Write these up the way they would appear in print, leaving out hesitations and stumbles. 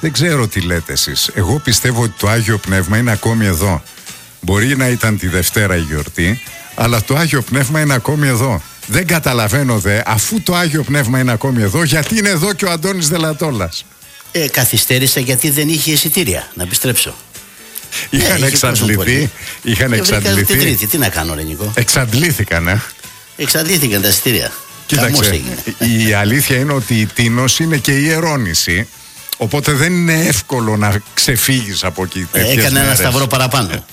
Δεν ξέρω τι λέτε εσείς. Εγώ πιστεύω ότι το Άγιο Πνεύμα είναι ακόμη εδώ. Μπορεί να ήταν τη Δευτέρα η γιορτή, αλλά το Άγιο Πνεύμα είναι ακόμη εδώ. Δεν καταλαβαίνω αφού το Άγιο Πνεύμα είναι ακόμη εδώ, γιατί είναι εδώ και ο Αντώνης Δελατόλας. Καθυστέρησα γιατί δεν είχε εισιτήρια να επιστρέψω. Είχαν εξαντληθεί. Την Τρίτη, τι να κάνω, ρε Νικό. Εξαντλήθηκαν, Εξαντλήθηκαν τα εισιτήρια. Κοίταξε, η αλήθεια είναι ότι η τίνος είναι και η ιερώνηση. Οπότε δεν είναι εύκολο να ξεφύγεις από εκεί. Έκανε ένα σταυρό παραπάνω.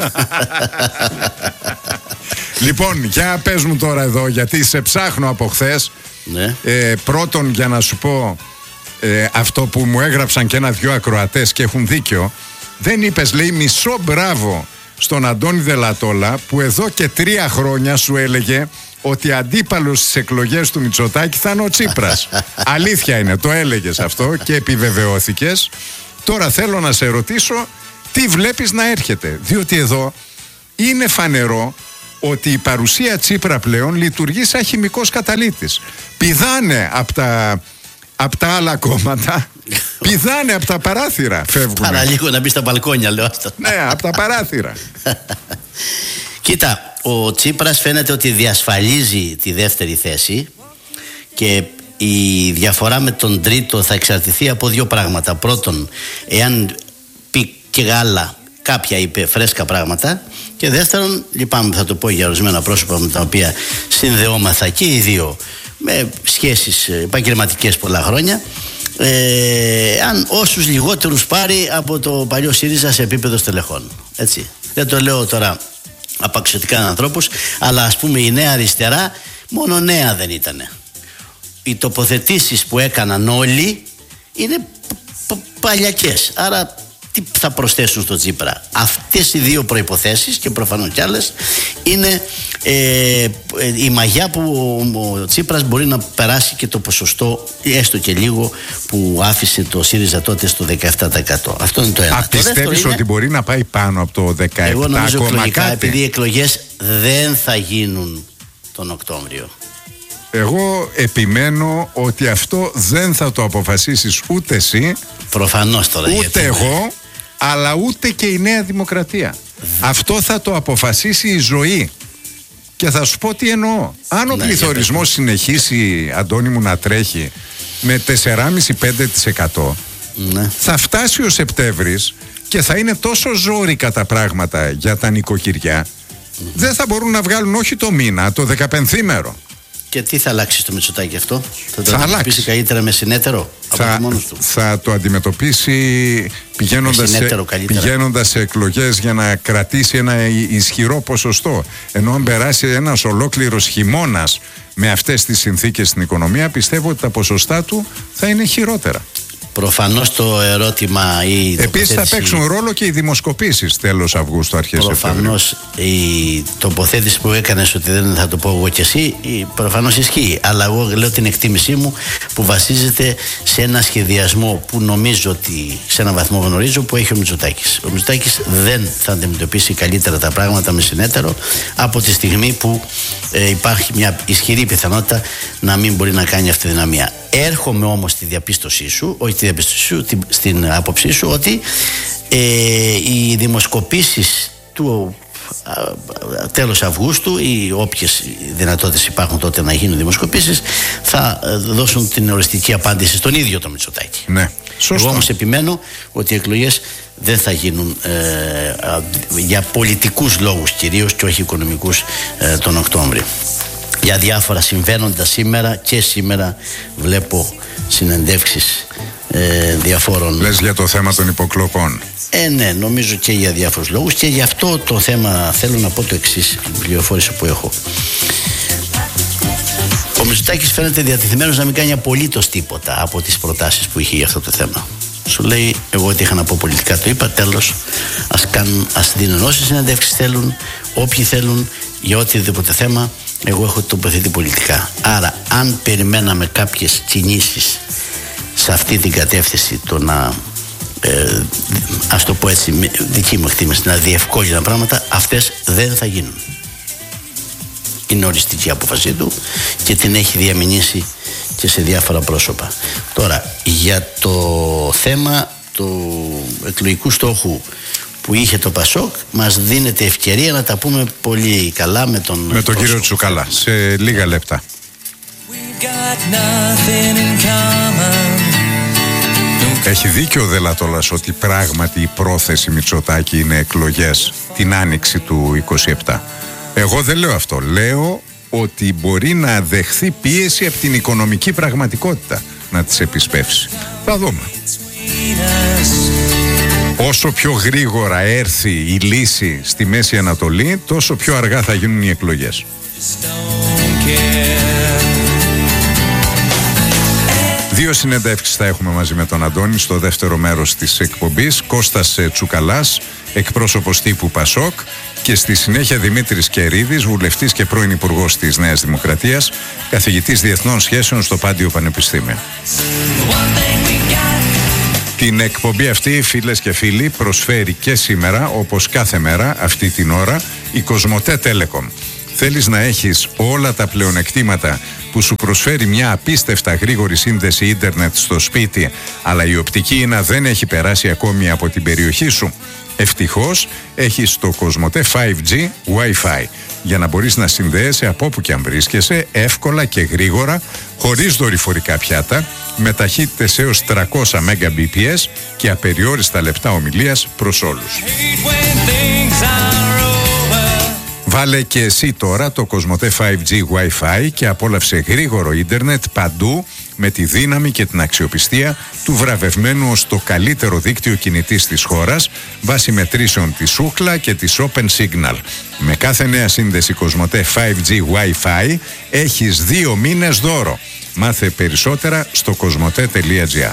Λοιπόν, για πες μου τώρα εδώ, γιατί σε ψάχνω από χθες. Ναι. Πρώτον, για να σου πω αυτό που μου έγραψαν και ένα-δυο ακροατές και έχουν δίκιο. Δεν είπες, λέει, μισό μπράβο στον Αντώνη Δελατόλα, που εδώ και 3 χρόνια σου έλεγε ότι αντίπαλος στις εκλογές του Μητσοτάκη θα είναι ο Τσίπρας. Αλήθεια είναι, το έλεγες αυτό και επιβεβαιώθηκες. Τώρα θέλω να σε ρωτήσω τι βλέπεις να έρχεται, διότι εδώ είναι φανερό ότι η παρουσία Τσίπρα πλέον λειτουργεί σαν χημικός καταλύτης. Πηδάνε από τα άλλα κόμματα, πηδάνε από τα παράθυρα, φεύγουν. Παραλίγο να μπει στα μπαλκόνια, λέω αυτό. Ναι, από τα παράθυρα. Κοίτα, ο Τσίπρας φαίνεται ότι διασφαλίζει τη δεύτερη θέση και η διαφορά με τον τρίτο θα εξαρτηθεί από 2 πράγματα. Πρώτον, εάν πει και άλλα κάποια είπε φρέσκα πράγματα, και δεύτερον, λυπάμαι θα το πω για ορισμένα πρόσωπα με τα οποία συνδεόμαθα και οι δύο με σχέσεις επαγγελματικές πολλά χρόνια, αν όσους λιγότερους πάρει από το παλιό ΣΥΡΙΖΑ σε επίπεδο στελεχών. Έτσι. Δεν το λέω τώρα απαξιωτικά ανθρώπους, αλλά ας πούμε η Νέα Αριστερά μόνο νέα δεν ήτανε. Οι τοποθετήσεις που έκαναν όλοι είναι παλιακές, άρα τι θα προσθέσουν στο Τσίπρα? Αυτές οι 2 προϋποθέσεις και προφανώς κι άλλες είναι η μαγιά που ο Τσίπρας μπορεί να περάσει και το ποσοστό έστω και λίγο που άφησε το ΣΥΡΙΖΑ τότε στο 17%. Αυτό είναι το ένα. Πιστεύεις ότι μπορεί να πάει πάνω από το 17%? Εγώ νομίζω εκλογικά, επειδή οι εκλογές δεν θα γίνουν τον Οκτώβριο. Εγώ επιμένω ότι αυτό δεν θα το αποφασίσεις ούτε εσύ, προφανώς τώρα, ούτε εγώ, αλλά ούτε και η Νέα Δημοκρατία. Αυτό θα το αποφασίσει η ζωή. Και θα σου πω τι εννοώ. Αν ο πληθωρισμός συνεχίσει, Αντώνη μου, να τρέχει με 4,5-5%, θα φτάσει ο Σεπτέμβρης και θα είναι τόσο ζόρικα τα πράγματα για τα νοικοκυριά, δεν θα μπορούν να βγάλουν όχι το μήνα, το 15ήμερο. Και τι θα αλλάξει στο Μητσοτάκη αυτό? Θα το αντιμετωπίσει καλύτερα με συνέτερο από μόνος του? Θα το αντιμετωπίσει πηγαίνοντας σε εκλογές για να κρατήσει ένα ισχυρό ποσοστό. Ενώ αν περάσει ένας ολόκληρος χειμώνας με αυτές τις συνθήκες στην οικονομία, πιστεύω ότι τα ποσοστά του θα είναι χειρότερα. Προφανώς το ερώτημα ή επίσης θα παίξουν ρόλο και οι δημοσκοπήσεις τέλος Αυγούστου, αρχές Σεπτεμβρίου. Προφανώς η τοποθέτηση που έκανες ότι δεν θα το πω εγώ και εσύ, προφανώς ισχύει. Αλλά εγώ λέω την εκτίμησή μου που βασίζεται σε ένα σχεδιασμό που νομίζω ότι σε έναν βαθμό γνωρίζω που έχει ο Μητσοτάκης. Ο Μητσοτάκης δεν θα αντιμετωπίσει καλύτερα τα πράγματα με συνέτερο από τη στιγμή που υπάρχει μια ισχυρή πιθανότητα να μην μπορεί να κάνει αυτή τη δυναμία. Έρχομαι όμως στη διαπίστωσή σου, όχι στη διαπίστωσή σου, στην άποψή σου ότι οι δημοσκοπήσεις του τέλος Αυγούστου ή όποιες δυνατότητες υπάρχουν τότε να γίνουν δημοσκοπήσεις θα δώσουν την οριστική απάντηση στον ίδιο το Μητσοτάκη. Ναι, σωστό. Εγώ όμως επιμένω ότι οι εκλογές δεν θα γίνουν για πολιτικούς λόγους κυρίως και όχι οικονομικούς τον Οκτώβριο. Για διάφορα συμβαίνοντα σήμερα βλέπω συνεντεύξεις διαφόρων. Λες για το θέμα των υποκλοπών? Ναι, νομίζω και για διάφορους λόγους, και γι' αυτό το θέμα θέλω να πω το εξής, την πληροφόρηση που έχω. Ο Μητσοτάκης φαίνεται διατεθειμένος να μην κάνει απολύτως τίποτα από τις προτάσεις που είχε για αυτό το θέμα. Σου λέει, εγώ ό,τι είχα να πω πολιτικά το είπα, τέλος, ας δίνουν όσες συνεντεύξεις θέλουν, όποιοι θέλουν, για οτιδήποτε θέμα, εγώ έχω τοποθετεί πολιτικά. Άρα, αν περιμέναμε κάποιες κινήσεις σε αυτή την κατεύθυνση, το να, ας το πω έτσι, δική μου εκτίμηση, να διευκόλυνα πράγματα, αυτές δεν θα γίνουν. Είναι οριστική απόφασή του και την έχει διαμηνήσει και σε διάφορα πρόσωπα. Τώρα, για το θέμα του εκλογικού στόχου που είχε το Πασόκ, μας δίνεται ευκαιρία να τα πούμε πολύ καλά με τον κύριο Τσουκαλά σε λίγα λεπτά. Έχει δίκιο ο Δελατόλας ότι πράγματι η πρόθεση Μητσοτάκη είναι εκλογές την άνοιξη του 27. Εγώ δεν λέω αυτό. Λέω ότι μπορεί να δεχθεί πίεση από την οικονομική πραγματικότητα να τις επισπεύσει. Θα δούμε. Όσο πιο γρήγορα έρθει η λύση στη Μέση Ανατολή, τόσο πιο αργά θα γίνουν οι εκλογές. Δύο συνεντεύξεις θα έχουμε μαζί με τον Αντώνη στο δεύτερο μέρος της εκπομπής. Κώστας Τσουκαλάς, εκπρόσωπος τύπου Πασόκ, και στη συνέχεια Δημήτρης Κερίδης, βουλευτής και πρώην υπουργός της Νέας Δημοκρατίας, καθηγητής διεθνών σχέσεων στο Πάντιο Πανεπιστήμιο. Την εκπομπή αυτή, φίλες και φίλοι, προσφέρει και σήμερα, όπως κάθε μέρα αυτή την ώρα, η Κοσμοτέ Telecom. Θέλεις να έχεις όλα τα πλεονεκτήματα που σου προσφέρει μια απίστευτα γρήγορη σύνδεση ίντερνετ στο σπίτι, αλλά η οπτική ίνα δεν έχει περάσει ακόμη από την περιοχή σου? Ευτυχώς έχεις το Κοσμοτέ 5G Wi-Fi για να μπορείς να συνδέεσαι από όπου και αν βρίσκεσαι, εύκολα και γρήγορα, χωρίς δορυφορικά πιάτα, με ταχύτητες έως 300 Mbps και απεριόριστα λεπτά ομιλίας προς όλους. Βάλε και εσύ τώρα το Κοσμοτέ 5G Wi-Fi και απόλαυσε γρήγορο ίντερνετ παντού με τη δύναμη και την αξιοπιστία του βραβευμένου ως το καλύτερο δίκτυο κινητής της χώρας, βάσει μετρήσεων της Ookla και της Open Signal. Με κάθε νέα σύνδεση Κοσμοτέ 5G Wi-Fi έχεις 2 μήνες δώρο. Μάθε περισσότερα στο κοσμοτέ.gr.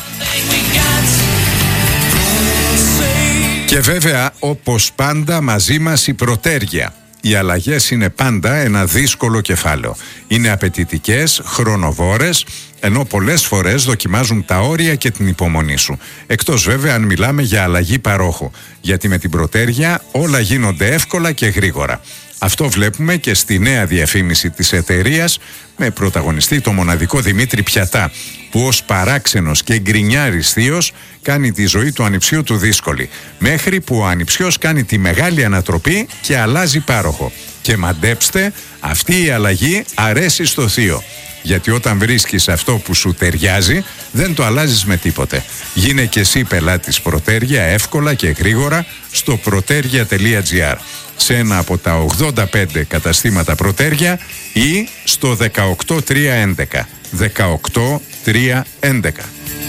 Και βέβαια, όπως πάντα, μαζί μας η Πρωτέργεια. Οι αλλαγές είναι πάντα ένα δύσκολο κεφάλαιο. Είναι απαιτητικές, χρονοβόρες, ενώ πολλές φορές δοκιμάζουν τα όρια και την υπομονή σου. Εκτός βέβαια αν μιλάμε για αλλαγή παρόχου. Γιατί με την Πρωτέργεια όλα γίνονται εύκολα και γρήγορα. Αυτό βλέπουμε και στη νέα διαφήμιση της εταιρείας, με πρωταγωνιστή το μοναδικό Δημήτρη Πιατά, που ως παράξενος και γκρινιάρης θείος κάνει τη ζωή του ανιψιού του δύσκολη, μέχρι που ο ανιψιός κάνει τη μεγάλη ανατροπή και αλλάζει πάροχο. Και μαντέψτε, αυτή η αλλαγή αρέσει στο θείο. Γιατί όταν βρίσκεις αυτό που σου ταιριάζει, δεν το αλλάζεις με τίποτε. Γίνε και εσύ πελάτης Πρωτέργεια εύκολα και γρήγορα στο protergia.gr, σε ένα από τα 85 καταστήματα Πρωτέργεια ή στο 18311. 18311.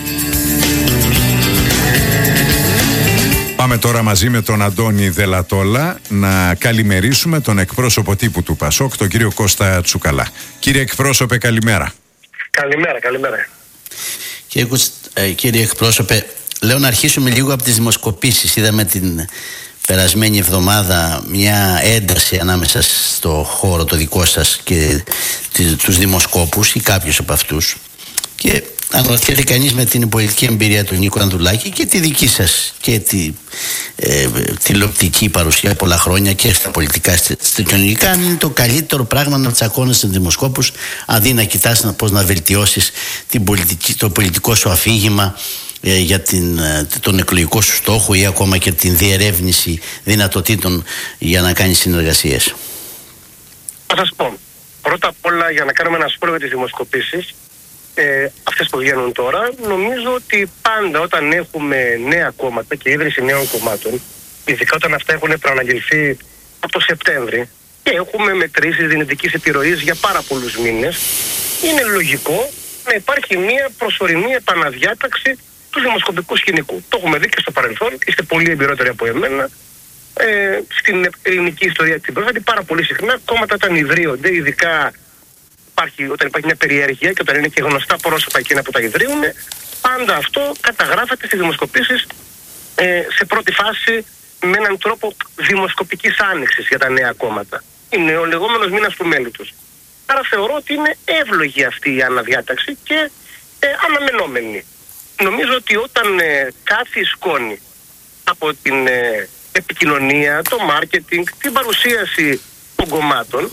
Πάμε τώρα μαζί με τον Αντώνη Δελατόλα να καλημερίσουμε τον εκπρόσωπο τύπου του Πασόκ, τον κύριο Κώστα Τσουκαλά. Κύριε εκπρόσωπε, καλημέρα. Καλημέρα. Κύριε εκπρόσωπε, λέω να αρχίσουμε λίγο από τις δημοσκοπήσεις. Είδαμε την περασμένη εβδομάδα μια ένταση ανάμεσα στο χώρο το δικό σας και τους δημοσκόπους ή κάποιους από αυτούς. Και αναρωτιέται κανείς με την πολιτική εμπειρία του Νίκου Ανδρουλάκη και τη δική σας και τη τηλεοπτική παρουσία πολλά χρόνια και στα πολιτικά, στα κοινωνικά, αν είναι το καλύτερο πράγμα να τσακώνεσαι στους δημοσκόπους, αντί να κοιτάς πώς να βελτιώσεις το πολιτικό σου αφήγημα για τον εκλογικό σου στόχο ή ακόμα και την διερεύνηση δυνατοτήτων για να κάνεις συνεργασίες. Θα σας πω, πρώτα απ' όλα, για να κάνουμε ένα σπόρο για τις δημοσκοπήσεις, αυτές που βγαίνουν τώρα, νομίζω ότι πάντα όταν έχουμε νέα κόμματα και ίδρυση νέων κομμάτων, ειδικά όταν αυτά έχουν προαναγγελθεί από το Σεπτέμβρη και έχουμε μετρήσεις δυνητικής επιρροής για πάρα πολλούς μήνες, είναι λογικό να υπάρχει μια προσωρινή επαναδιάταξη του δημοσκοπικού σκηνικού. Το έχουμε δει και στο παρελθόν, είστε πολύ εμπειρότεροι από εμένα. Στην ελληνική ιστορία την πρόσφατη, πάρα πολύ συχνά κόμματα όταν ιδρύονται, ειδικά όταν υπάρχει μια περιέργεια και όταν είναι και γνωστά πρόσωπα εκείνα που τα ιδρύουν, πάντα αυτό καταγράφεται στις δημοσκοπήσεις σε πρώτη φάση με έναν τρόπο δημοσκοπικής άνοιξης για τα νέα κόμματα. Είναι ο λεγόμενος μήνας του μέλητος. Άρα θεωρώ ότι είναι εύλογη αυτή η αναδιάταξη και αναμενόμενη. Νομίζω ότι όταν κάθει η σκόνη από την επικοινωνία, το μάρκετινγκ, την παρουσίαση των κομμάτων,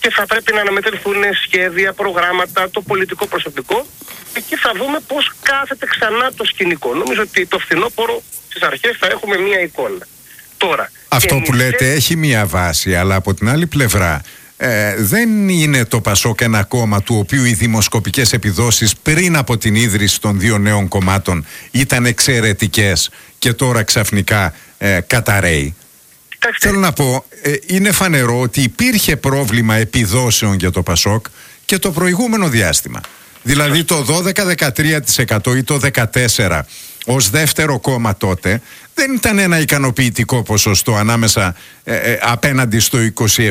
και θα πρέπει να αναμετρηθούν σχέδια, προγράμματα, το πολιτικό προσωπικό. Εκεί θα δούμε πώς κάθεται ξανά το σκηνικό. Νομίζω ότι το φθινόπωρο στις αρχές θα έχουμε μία εικόνα. Τώρα, αυτό που λέτε έχει μία βάση, αλλά από την άλλη πλευρά δεν είναι το ΠΑΣΟΚ ένα κόμμα του οποίου οι δημοσκοπικές επιδόσεις πριν από την ίδρυση των δύο νέων κομμάτων ήταν εξαιρετικές και τώρα ξαφνικά καταραίει. Θέλω να πω, είναι φανερό ότι υπήρχε πρόβλημα επιδόσεων για το ΠΑΣΟΚ και το προηγούμενο διάστημα. Δηλαδή το 12-13% ή το 14% ως δεύτερο κόμμα τότε δεν ήταν ένα ικανοποιητικό ποσοστό ανάμεσα απέναντι στο 27,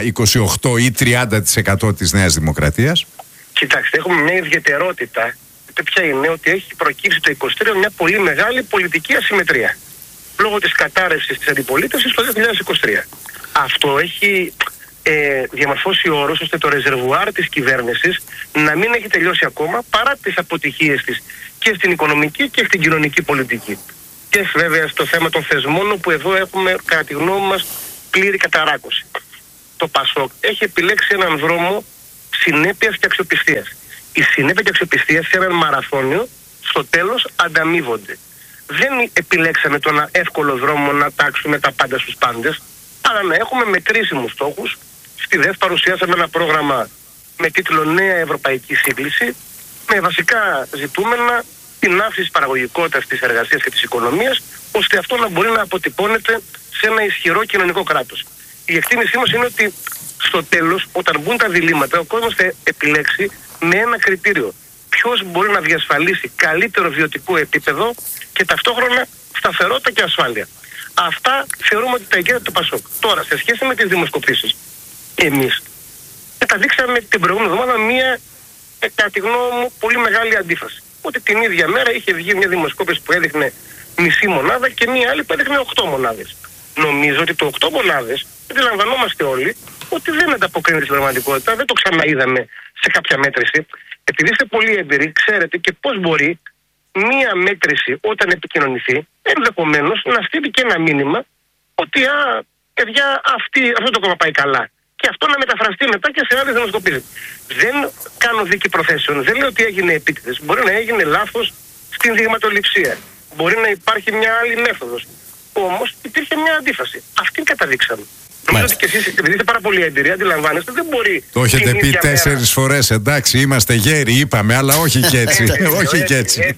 28 ή 30% της Νέας Δημοκρατίας. Κοιτάξτε, έχουμε μια ιδιαιτερότητα. Ποια είναι? Ότι έχει προκύψει το 23 μια πολύ μεγάλη πολιτική ασυμμετρία λόγω της κατάρρευσης της αντιπολίτευσης το 2023. Αυτό έχει διαμορφώσει όρους ώστε το ρεζερβουάρ της κυβέρνησης να μην έχει τελειώσει ακόμα παρά τις αποτυχίες της και στην οικονομική και στην κοινωνική πολιτική. Και βέβαια στο θέμα των θεσμών, όπου εδώ έχουμε κατά τη γνώμη μας πλήρη καταράκωση. Το ΠΑΣΟΚ έχει επιλέξει έναν δρόμο συνέπειας και αξιοπιστίας. Η συνέπεια και αξιοπιστία σε έναν μαραθώνιο στο τέλος ανταμείβονται. Δεν επιλέξαμε τον εύκολο δρόμο να τάξουμε τα πάντα στους πάντες, αλλά να έχουμε μετρήσιμους στόχους. Στη ΔΕΘ παρουσιάσαμε ένα πρόγραμμα με τίτλο Νέα Ευρωπαϊκή Σύγκληση, με βασικά ζητούμενα την αύξηση παραγωγικότητας της εργασίας και της οικονομίας, ώστε αυτό να μπορεί να αποτυπώνεται σε ένα ισχυρό κοινωνικό κράτος. Η εκτίμησή μας είναι ότι στο τέλος, όταν μπουν τα διλήμματα, ο κόσμος θα επιλέξει με ένα κριτήριο. Ποιος μπορεί να διασφαλίσει καλύτερο βιωτικό επίπεδο και ταυτόχρονα σταθερότητα και ασφάλεια. Αυτά θεωρούμε ότι τα εγκαίρεται το ΠΑΣΟΚ. Τώρα, σε σχέση με τις δημοσκοπήσεις, εμείς καταδείξαμε την προηγούμενη εβδομάδα μία, κατά τη γνώμη μου, πολύ μεγάλη αντίφαση. Ότι την ίδια μέρα είχε βγει μια δημοσκόπηση που έδειχνε μισή μονάδα και μία άλλη που έδειχνε 8 μονάδες. Νομίζω ότι το 8 μονάδες, αντιλαμβανόμαστε όλοι, ότι δεν ανταποκρίνεται στην πραγματικότητα, δεν το ξαναείδαμε σε κάποια μέτρηση. Επειδή είστε πολύ έμπειροι, ξέρετε και πώς μπορεί μία μέτρηση όταν επικοινωνηθεί, ενδεχομένως να στείλει και ένα μήνυμα ότι παιδιά, αυτό το κόμμα πάει καλά. Και αυτό να μεταφραστεί μετά και σε άλλες δημοσκοπήσεις. Δεν κάνω δίκη προθέσεων, δεν λέω ότι έγινε επίτηδες. Μπορεί να έγινε λάθος στην δειγματοληψία. Μπορεί να υπάρχει μια άλλη μέθοδος. Όμως υπήρχε μια αντίφαση. Αυτή καταδείξαμε. Νομίζω ότι και εσείς, επειδή είστε πάρα πολύ έμπειροι, αντιλαμβάνεστε, δεν μπορεί. Το έχετε πει 4 φορές, εντάξει, είμαστε γέροι, είπαμε, αλλά όχι και έτσι. Όχι και έτσι.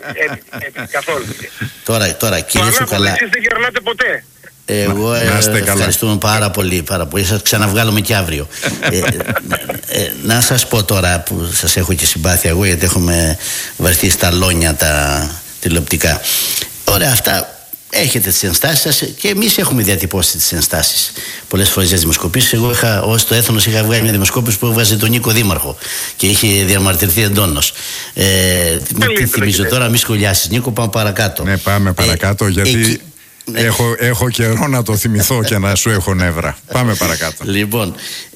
Καθόλου. Τώρα, κύριε Τσουκαλά. Εσείς δεν γερνάτε ποτέ. Εγώ ευχαριστούμε πάρα πολύ. Θα ξαναβγάλουμε και αύριο. Να σας πω τώρα που σας έχω και συμπάθεια εγώ, γιατί έχουμε βαρθεί στα λόνια τα τηλεοπτικά. Ωραία, αυτά. Έχετε τις ενστάσεις σας και εμείς έχουμε διατυπώσει τις ενστάσεις πολλές φορές για δημοσκοπήσεις. Εγώ ως το Έθνος είχα βγάλει μια δημοσκόπηση που έβγαζε τον Νίκο Δήμαρχο και είχε διαμαρτυρηθεί εντόνως. Τι θυμίζω τώρα, μη σχολιάσεις Νίκο, πάμε παρακάτω. Ναι, πάμε παρακάτω γιατί έχω καιρό να το θυμηθώ και να σου έχω νεύρα. Πάμε παρακάτω. Λοιπόν,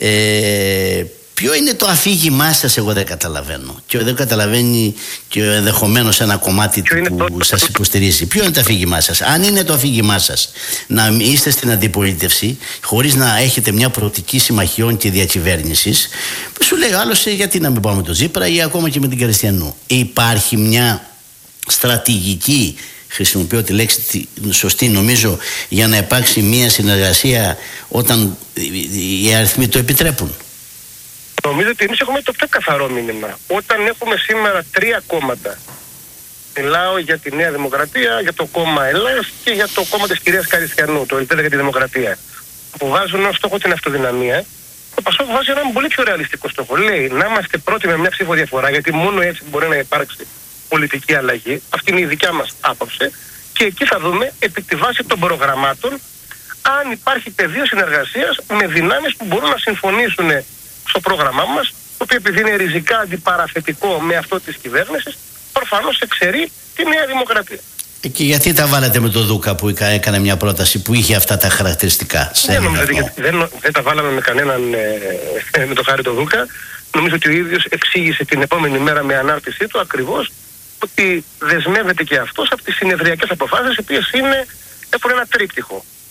ποιο είναι το αφήγημά σας, εγώ δεν καταλαβαίνω. Και δεν καταλαβαίνει και ενδεχομένως ένα κομμάτι που σας υποστηρίζει. Ποιο είναι το αφήγημά σας? Αν είναι το αφήγημά σας να είστε στην αντιπολίτευση χωρίς να έχετε μια προοπτική συμμαχιών και διακυβέρνησης, σου λέει ο άλλος, γιατί να μην πάμε με τον Τσίπρα ή ακόμα και με την Κριστιανού. Υπάρχει μια στρατηγική, χρησιμοποιώ τη λέξη σωστή νομίζω, για να υπάρξει μια συνεργασία όταν οι αριθμοί το επιτρέπουν? Νομίζω ότι εμείς έχουμε το πιο καθαρό μήνυμα. Όταν έχουμε σήμερα 3 κόμματα, μιλάω για τη Νέα Δημοκρατία, για το κόμμα Ελλάς και για το κόμμα της κυρίας Καριστιανού, το Ελπίδα για τη Δημοκρατία, που βάζουν ως στόχο την αυτοδυναμία, το ΠΑΣΟΚ βάζει έναν πολύ πιο ρεαλιστικό στόχο. Λέει να είμαστε πρώτοι με μια ψήφο διαφορά, γιατί μόνο έτσι μπορεί να υπάρξει πολιτική αλλαγή. Αυτή είναι η δικιά μας άποψη. Και εκεί θα δούμε επί τη βάση των προγραμμάτων αν υπάρχει πεδίο συνεργασίας με δυνάμεις που μπορούν να συμφωνήσουν στο πρόγραμμά μας, το οποίο επειδή είναι ριζικά αντιπαραθετικό με αυτό της κυβέρνησης, προφανώς εξαιρεί τη Νέα Δημοκρατία. Και γιατί τα βάλατε με τον Δούκα που έκανε μια πρόταση που είχε αυτά τα χαρακτηριστικά? Δεν τα βάλαμε με κανέναν, με το χάρη τον Δούκα. Νομίζω ότι ο ίδιος εξήγησε την επόμενη μέρα με ανάρτησή του ακριβώς ότι δεσμεύεται και αυτός από τις συνεδριακές αποφάσεις, οι οποίες έχουν ένα τρίπτυχο.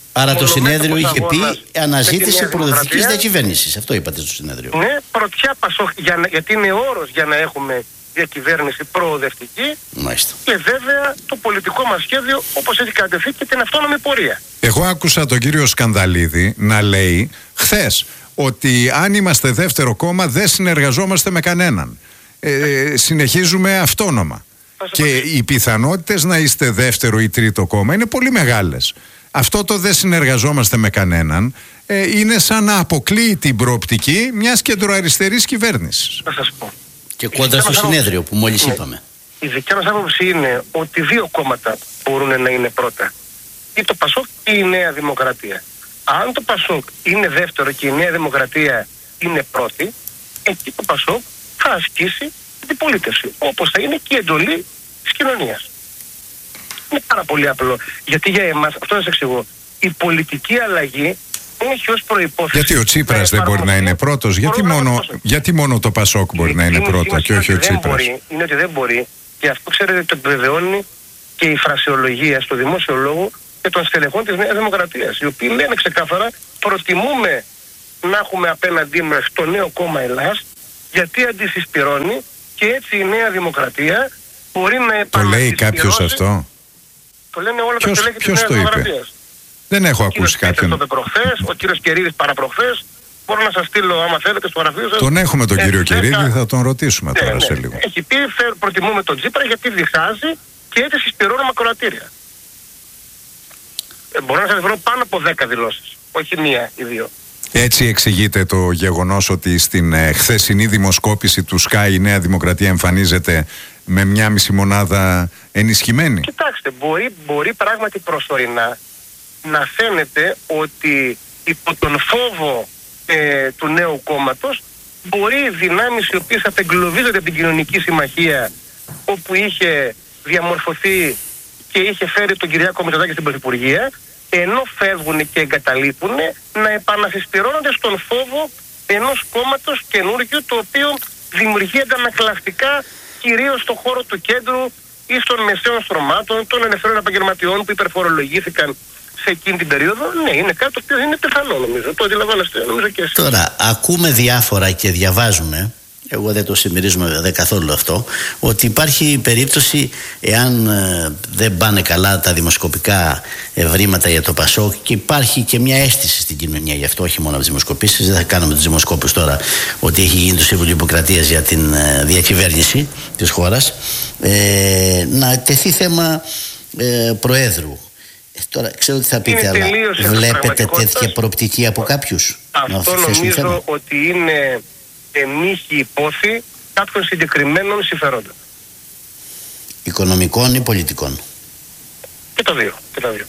Άρα το συνέδριο είχε πει αναζήτηση προοδευτικής διακυβέρνησης. Αυτό είπατε στο συνέδριο. Ναι, πρωτιά Πασόκ, γιατί είναι όρος για να έχουμε διακυβέρνηση προοδευτική. Μάλιστα. Και βέβαια το πολιτικό μας σχέδιο όπως έχει κατευθεί και την αυτόνομη πορεία. Εγώ άκουσα τον κύριο Σκανδαλίδη να λέει χθες ότι αν είμαστε δεύτερο κόμμα δεν συνεργαζόμαστε με κανέναν. Συνεχίζουμε αυτόνομα. Και οι πιθανότητες να είστε δεύτερο ή τρίτο κόμμα είναι πολύ μεγάλες. Αυτό το δεν συνεργαζόμαστε με κανέναν είναι σαν να αποκλείει την προοπτική μιας κεντροαριστερής κυβέρνησης. Θα σας πω. Και κόντρα στο συνέδριο που μόλις είπαμε. Η δικιά μας άποψη είναι ότι δύο κόμματα μπορούν να είναι πρώτα. Ή το Πασόκ ή η Νέα Δημοκρατία. Αν το Πασόκ είναι δεύτερο και η Νέα Δημοκρατία είναι πρώτη, εκεί το Πασόκ θα ασκήσει αντιπολίτευση. Όπως θα είναι και η εντολή της κοινωνίας. Είναι πάρα πολύ απλό. Γιατί για εμάς, αυτό θα σας εξηγώ, η πολιτική αλλαγή έχει ως προϋπόθεση. Γιατί ο Τσίπρας δεν μπορεί να είναι πρώτος, γιατί μόνο το Πασόκ μπορεί να είναι πρώτο και όχι ο Τσίπρας. Είναι ότι δεν μπορεί, και αυτό ξέρετε το επιβεβαιώνει και η φρασιολογία στο δημόσιο λόγο και των στελεχών της Νέας Δημοκρατίας, οι οποίοι λένε ξεκάθαρα προτιμούμε να έχουμε απέναντί μας το νέο κόμμα Ελλάς, γιατί αντισυσπυρώνει και έτσι η Νέα Δημοκρατία μπορεί να επανασυσπυρώσει. Το λέει κάποιος αυτό? Το λένε όλα τα στελέχη της Νέας Δημοκρατίας. Δεν έχω ακούσει κάποιον. Ο κύριος Κερίδης παραπροχθές. Μπορώ να σας στείλω άμα θέλετε στο γραφείο σας. Τον έχουμε τον κύριο Κερίδη, θα τον ρωτήσουμε τώρα σε λίγο. Έχει πει προτιμούμε τον Τσίπρα γιατί διχάζει και έτσι συσπυρώνουμε ακροατήρια. Μπορώ να σας βρω πάνω από 10 δηλώσεις. Όχι μία ή δύο. Έτσι εξηγείται το γεγονός ότι στην χθεσινή δημοσκόπηση του Sky η Νέα Δημοκρατία εμφανίζεται με 1,5 μονάδα ενισχυμένη. Κοιτάξτε, μπορεί πράγματι προσωρινά να φαίνεται ότι υπό τον φόβο του νέου κόμματος μπορεί οι δυνάμεις οι οποίες απεγκλωβίζονται από την κοινωνική συμμαχία όπου είχε διαμορφωθεί και είχε φέρει τον Κυριάκο Μητσοτάκη στην Πρωθυπουργία, ενώ φεύγουν και εγκαταλείπουν, να επανασυσπυρώνονται στον φόβο ενός κόμματος καινούργιου, το οποίο δημιουργεί αντανακλαστικά κυρίως στον χώρο του κέντρου ή των μεσαίων στρωμάτων, των ελευθερών επαγγελματιών που υπερφορολογήθηκαν σε εκείνη την περίοδο. Ναι, είναι κάτι το οποίο είναι πιθανό, νομίζω. Το αντιλαμβάνεστε, νομίζω και εσείς. Τώρα, ακούμε διάφορα και διαβάζουμε, εγώ δεν το συμμερίζομαι καθόλου αυτό, ότι υπάρχει περίπτωση, εάν δεν πάνε καλά τα δημοσκοπικά ευρήματα για το Πασόκ, και υπάρχει και μια αίσθηση στην κοινωνία γι' αυτό, όχι μόνο από τις δημοσκοπήσεις, δεν θα κάνουμε τους δημοσκόπους τώρα ότι έχει γίνει το Σύμβουλο Ιπποκρατίας για την διακυβέρνηση της χώρας, να τεθεί θέμα Προέδρου. Τώρα ξέρω τι θα πείτε, αλλά βλέπετε τέτοια προοπτική από κάποιους? Αυτό νομίζω ότι είναι μύχη υπόθη κάποιων συγκεκριμένων συμφερόντων. Οικονομικών ή πολιτικών? Και τα δύο.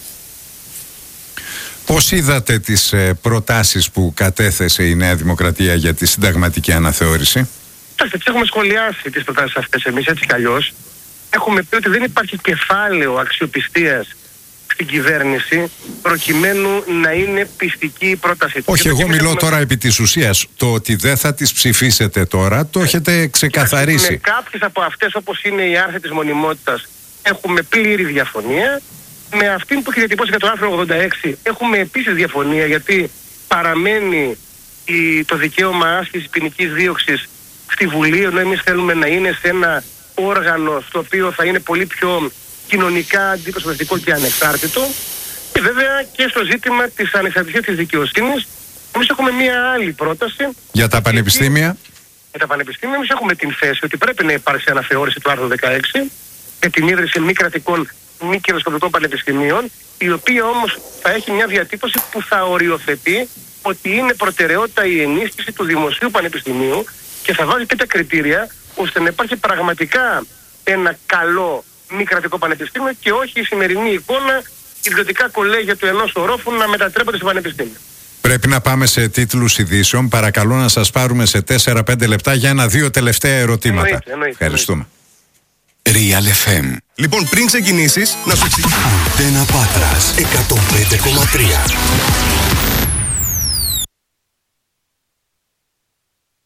Πώς είδατε τις προτάσεις που κατέθεσε η Νέα Δημοκρατία για τη συνταγματική αναθεώρηση? Τις έχουμε σχολιάσει τις προτάσεις αυτές εμείς έτσι κι αλλιώς. Έχουμε πει ότι δεν υπάρχει κεφάλαιο αξιοπιστίας στην κυβέρνηση προκειμένου να είναι πιστική η πρόταση. Όχι, εγώ μιλώ τώρα επί της ουσίας. Το ότι δεν θα τις ψηφίσετε τώρα το έχετε ξεκαθαρίσει. Με κάποιες από αυτές, όπως είναι η άρση της μονιμότητας, έχουμε πλήρη διαφωνία. Με αυτήν που έχει διατυπώσει για το άρθρο 86 έχουμε επίσης διαφωνία, γιατί παραμένει το δικαίωμα άσκησης ποινικής δίωξης στη Βουλή, ενώ εμείς θέλουμε να είναι σε ένα όργανο στο οποίο θα είναι πολύ πιο κοινωνικά αντιπροσωπευτικό και ανεξάρτητο. Και βέβαια και στο ζήτημα της ανεξαρτησίας της δικαιοσύνης εμείς έχουμε μία άλλη πρόταση. Για τα πανεπιστήμια? Για τα πανεπιστήμια εμείς έχουμε την θέση ότι πρέπει να υπάρξει αναθεώρηση του άρθρου 16 για την ίδρυση μη κρατικών, μη κερδοσκοπικών πανεπιστημίων, η οποία όμως θα έχει μια διατύπωση που θα οριοθετεί ότι είναι προτεραιότητα η ενίσχυση του δημοσίου πανεπιστημίου και θα βάζει τέτοια κριτήρια ώστε να υπάρχει πραγματικά ένα καλό μη κρατικό πανεπιστήμιο και όχι η σημερινή εικόνα ιδιωτικά κολέγια του ενός ορόφου να μετατρέπονται σε πανεπιστήμιο. Πρέπει να πάμε σε τίτλους ειδήσεων. Παρακαλώ να σας πάρουμε σε 4-5 λεπτά για 1-2 τελευταία ερωτήματα. Εννοείται. Ευχαριστούμε. Real FM. Λοιπόν, πριν ξεκινήσεις, να σου εξηγήσω. Αντένα Πάτρας 105,3.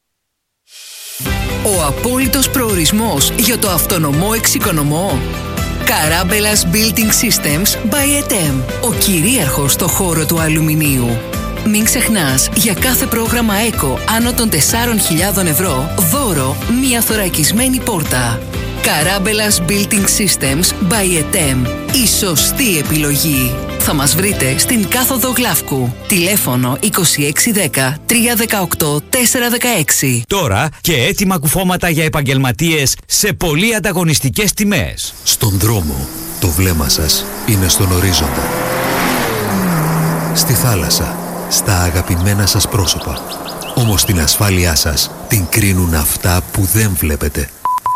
Ο απόλυτος προορισμός για το αυτονομό εξοικονομό. Καράμπελας Building Systems by ETEM. Ο κυρίαρχος στο χώρο του αλουμινίου. Μην ξεχνάς, για κάθε πρόγραμμα ΕΚΟ άνω των 4.000 ευρώ, δώρο μία θωρακισμένη πόρτα. Καράμπελας Building Systems by ETEM. Η σωστή επιλογή. Θα μας βρείτε στην κάθοδο Γλαύκου. Τηλέφωνο 2610 318 416. Τώρα και έτοιμα κουφώματα για επαγγελματίες σε πολύ ανταγωνιστικές τιμές. Στον δρόμο, το βλέμμα σας είναι στον ορίζοντα. Στη θάλασσα, στα αγαπημένα σας πρόσωπα. Όμως την ασφάλειά σας την κρίνουν αυτά που δεν βλέπετε.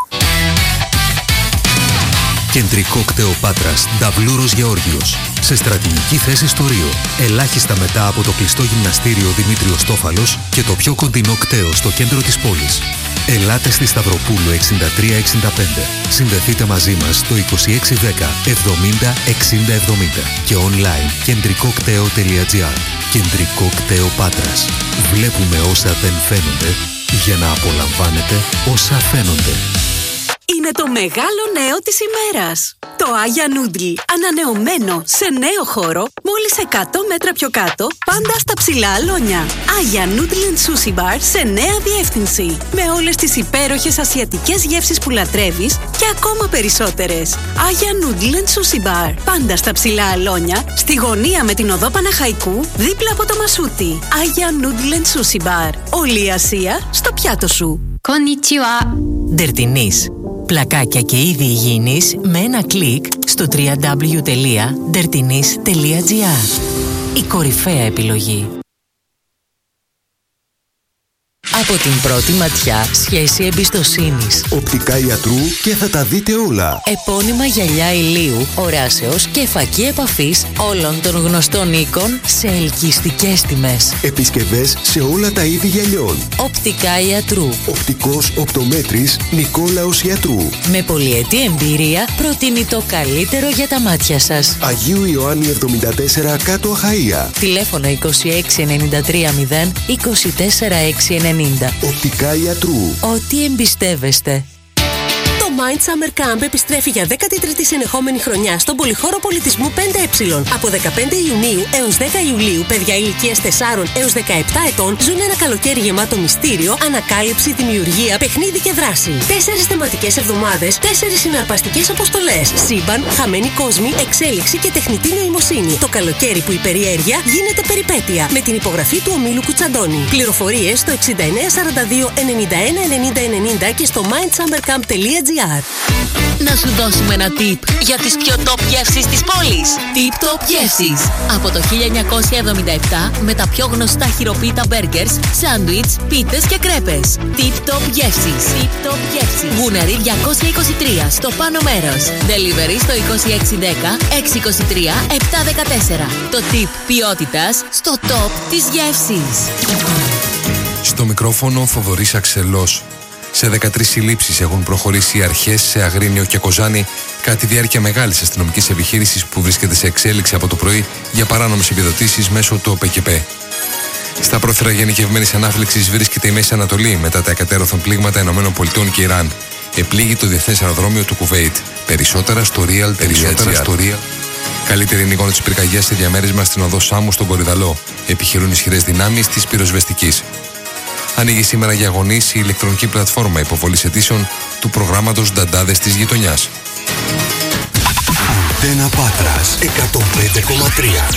Κεντρικό κτέο Πάτρας, Νταβλούρος Γεώργιος. Σε στρατηγική θέση στο Ρίο. Ελάχιστα μετά από το κλειστό γυμναστήριο Δημήτριος Τόφαλος και το πιο κοντινό κτέο στο κέντρο της πόλης. Ελάτε στη Σταυροπούλου 6365. Συνδεθείτε μαζί μας στο 2610 70 60 70 και online κεντρικοκτέο.gr. Κεντρικό κτέο Πάτρας. Βλέπουμε όσα δεν φαίνονται για να απολαμβάνετε όσα φαίνονται. Είναι το μεγάλο νέο της ημέρας. Το Άγια Νούντλ, ανανεωμένο σε νέο χώρο, μόλις 100 μέτρα πιο κάτω, πάντα στα ψηλά αλόνια. Άγια Νούντλ and Sushi Bar σε νέα διεύθυνση. Με όλες τις υπέροχες ασιατικές γεύσεις που λατρεύεις και ακόμα περισσότερες. Άγια Νούντλ and Sushi Bar, πάντα στα ψηλά αλόνια, στη γωνία με την οδό Παναχαϊκού, δίπλα από το Μασούτι. Άγια Νούντλ and Sushi Bar. Όλη η Ασία στο πιάτο σου. Konnichiwa. Ντερτινής. Πλακάκια και είδη υγιεινής με ένα κλικ στο www.dertinis.gr. Η κορυφαία επιλογή. Από την πρώτη ματιά, σχέση εμπιστοσύνης. Οπτικά ιατρού και θα τα δείτε όλα. Επώνυμα γυαλιά ηλίου, οράσεως και φακή επαφής όλων των γνωστών οίκων σε ελκυστικές τιμές. Επισκευές σε όλα τα είδη γυαλιών. Οπτικά ιατρού. Οπτικός οπτομέτρης Νικόλαος Ιατρού. Με πολυετή εμπειρία προτείνει το καλύτερο για τα μάτια σας. Αγίου Ιωάννη 74 κάτω Αχαΐα. Τηλέφωνο 2693 0 24 690. Οπτικά ιατρού. Ό,τι εμπιστεύεστε. Το Mind Summer Camp επιστρέφει για 13η συνεχόμενη χρονιά στον Πολυχώρο Πολιτισμού 5Ε. Από 15 Ιουνίου έως 10 Ιουλίου, παιδιά ηλικίας 4 έως 17 ετών ζουν ένα καλοκαίρι γεμάτο μυστήριο, ανακάλυψη, δημιουργία, παιχνίδι και δράση. 4 θεματικές εβδομάδες, 4 συναρπαστικές αποστολές. Σύμπαν, χαμένοι κόσμοι, εξέλιξη και τεχνητή νοημοσύνη. Το καλοκαίρι που η περιέργεια γίνεται περιπέτεια. Με την υπογραφή του ομίλου Κουτσαντώνη. Πληροφορίες στο 6942 91 90 90 και στο mindsummercamp.gr. Να σου δώσουμε ένα tip για τις πιο top γεύσεις της πόλης. Tip Top Γεύσεις. Από το 1977 με τα πιο γνωστά χειροποίητα μπέργκερς, σάντουιτς, πίτες και κρέπες. Tip Top Γεύσεις. Tip Top Γεύσεις. Γούναρη 223 στο πάνω μέρος. Delivery στο 2610 623 714. Το tip ποιότητας στο top της γεύσης. Στο μικρόφωνο Θοδωρής Αξελός. Σε 13 συλλήψεις έχουν προχωρήσει οι αρχές σε Αγρίνιο και Κοζάνη κατά τη διάρκεια μεγάλης αστυνομικής επιχείρησης που βρίσκεται σε εξέλιξη από το πρωί για παράνομες επιδοτήσεις μέσω του ΟΠΕΚΕΠ. Στα πρόθυρα γενικευμένης ανάφλεξης βρίσκεται η Μέση Ανατολή μετά τα εκατέρωθεν πλήγματα ΗΠΑ και Ιράν. Επλήγει το διεθνές αεροδρόμιο του Κουβέιτ. Περισσότερα στο Real. Καλύτερη είναι η εικόνα της πυρκαγιάς σε διαμέρισμα στην οδό Σάμου στον Κορυδαλό. Επιχειρούν ισχυρές δυνάμεις της πυροσβεστικής. Ανοίγει σήμερα για αγωνίες η ηλεκτρονική πλατφόρμα υποβολής αιτήσεων του προγράμματος Νταντάδες της Γειτονιάς. Αντένα Πάτρας 105,3.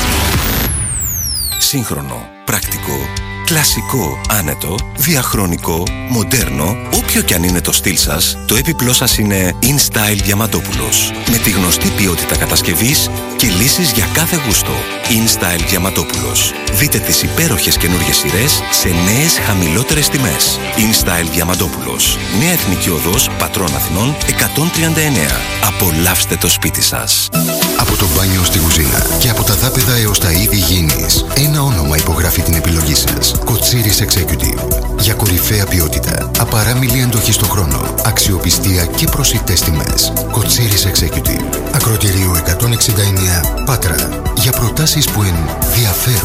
Σύγχρονο, πρακτικό, κλασικό, άνετο, διαχρονικό, μοντέρνο, όποιο κι αν είναι το στυλ σας, το έπιπλό σας είναι InStyle Διαματόπουλος. Με τη γνωστή ποιότητα κατασκευής και λύσεις για κάθε γούστο. InStyle Διαματόπουλος. Δείτε τις υπέροχες καινούργιες σειρές σε νέες χαμηλότερες τιμές. InStyle Διαματόπουλος. Νέα Εθνική Οδός, Πατρών Αθηνών 139. Απολαύστε το σπίτι σας. Από το μπάνιο στη κουζίνα και από τα δάπεδα έως τα είδη υγιεινής, ένα όνομα υπογράφει την επιλογή σας. Κοτσίρις Executive. Για κορυφαία ποιότητα, απαράμιλη αντοχή στο χρόνο, αξιοπιστία και προσιτές τιμές. Κοτσίρις Executive. Ακροτηρίου 169 Πάτρα. Για προτάσεις που ενδιαφέρουν.